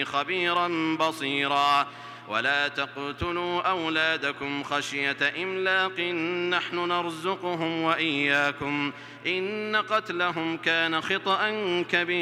خبيرا بصيرا. ولا تقتلوا أولادكم خشية إملاق نحن نرزقهم وإياكم إن قتلهم كان خطأ كبيرا